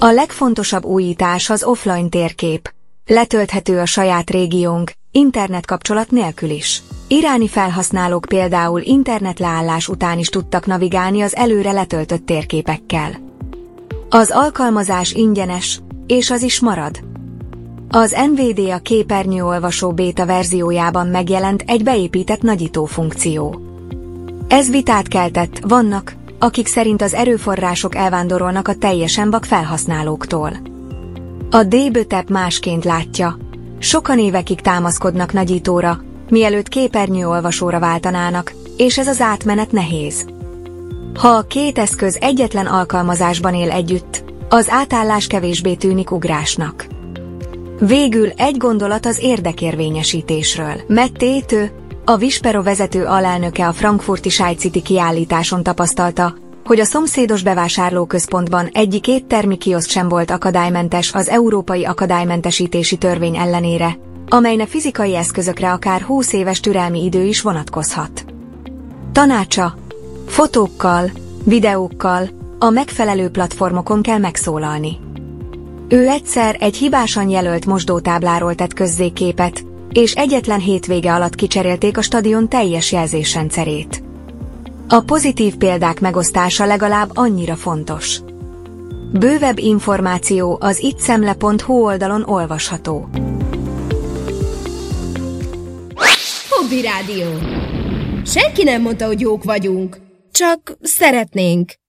A legfontosabb újítás az offline térkép. Letölthető a saját régiónk, internetkapcsolat nélkül is. Iráni felhasználók például internetleállás után is tudtak navigálni az előre letöltött térképekkel. Az alkalmazás ingyenes, és az is marad. Az NVIDIA képernyőolvasó béta verziójában megjelent egy beépített nagyító funkció. Ez vitát keltett, vannak, akik szerint az erőforrások elvándorolnak a teljesen vak felhasználóktól. A DBTEP másként látja. Sokan évekig támaszkodnak nagyítóra, mielőtt képernyőolvasóra váltanának, és ez az átmenet nehéz. Ha a két eszköz egyetlen alkalmazásban él együtt, az átállás kevésbé tűnik ugrásnak. Végül egy gondolat az érdekérvényesítésről. Matt Tétő, a Vispero vezető alelnöke a frankfurti SideCity kiállításon tapasztalta, hogy a szomszédos bevásárlóközpontban egyik éttermi kioszk sem volt akadálymentes az európai akadálymentesítési törvény ellenére, amelynek fizikai eszközökre akár 20 éves türelmi idő is vonatkozhat. Tanácsa: fotókkal, videókkal, a megfelelő platformokon kell megszólalni. Ő egyszer egy hibásan jelölt mosdótábláról tett közzé képet, és egyetlen hétvége alatt kicserélték a stadion teljes jelzésrendszerét. A pozitív példák megosztása legalább annyira fontos. Bővebb információ az ittszemle.hu oldalon olvasható. Hobby Rádió. Senki nem mondta, hogy jók vagyunk. Csak szeretnénk.